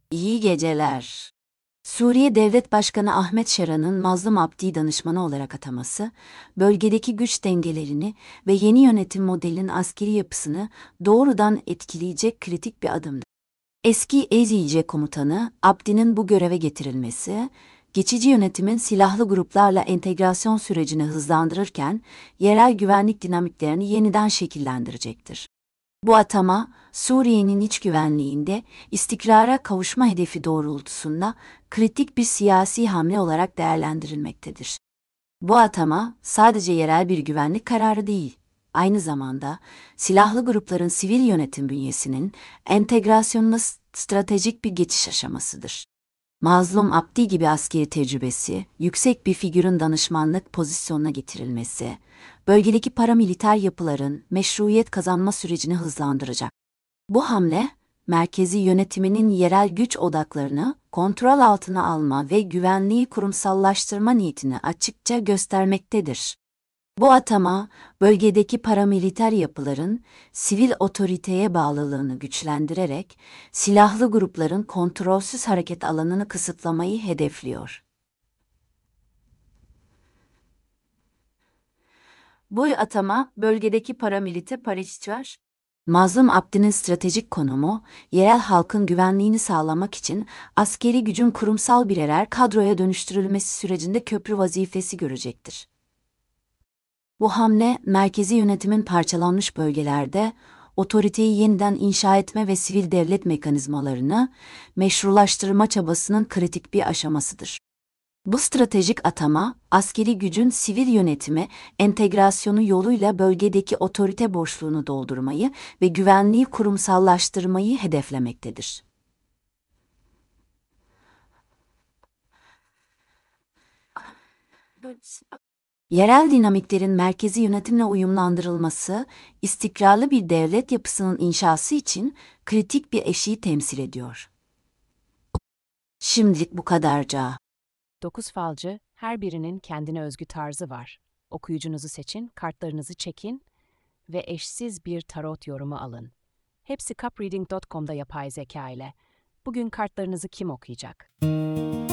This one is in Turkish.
İyi geceler. Suriye Devlet Başkanı Ahmet Şara'nın Mazlum Abdi'yi danışmanı olarak ataması, bölgedeki güç dengelerini ve yeni yönetim modelinin askeri yapısını doğrudan etkileyecek kritik bir adımdı. Eski EZİC komutanı Abdi'nin bu göreve getirilmesi, geçici yönetimin silahlı gruplarla entegrasyon sürecini hızlandırırken yerel güvenlik dinamiklerini yeniden şekillendirecektir. Bu atama, Suriye'nin iç güvenliğinde istikrara kavuşma hedefi doğrultusunda kritik bir siyasi hamle olarak değerlendirilmektedir. Bu atama sadece yerel bir güvenlik kararı değil, aynı zamanda silahlı grupların sivil yönetim bünyesinin entegrasyonuna stratejik bir geçiş aşamasıdır. Mazlum Abdi gibi askeri tecrübesi, yüksek bir figürün danışmanlık pozisyonuna getirilmesi, bölgedeki paramiliter yapıların meşruiyet kazanma sürecini hızlandıracak. Bu hamle, merkezi yönetiminin yerel güç odaklarını kontrol altına alma ve güvenliği kurumsallaştırma niyetini açıkça göstermektedir. Bu atama, bölgedeki paramiliter yapıların sivil otoriteye bağlılığını güçlendirerek, silahlı grupların kontrolsüz hareket alanını kısıtlamayı hedefliyor. Bu atama, bölgedeki paramiliter Mazlum Abdi'nin stratejik konumu, yerel halkın güvenliğini sağlamak için askeri gücün kurumsal birer kadroya dönüştürülmesi sürecinde köprü vazifesi görecektir. Bu hamle, merkezi yönetimin parçalanmış bölgelerde otoriteyi yeniden inşa etme ve sivil devlet mekanizmalarını meşrulaştırma çabasının kritik bir aşamasıdır. Bu stratejik atama, askeri gücün sivil yönetime entegrasyonu yoluyla bölgedeki otorite boşluğunu doldurmayı ve güvenliği kurumsallaştırmayı hedeflemektedir. Yerel dinamiklerin merkezi yönetimle uyumlandırılması, istikrarlı bir devlet yapısının inşası için kritik bir eşiği temsil ediyor. Şimdilik bu kadarca. 9 falcı, her birinin kendine özgü tarzı var. Okuyucunuzu seçin, kartlarınızı çekin ve eşsiz bir tarot yorumu alın. Hepsi cupreading.com'da yapay zeka ile. Bugün kartlarınızı kim okuyacak?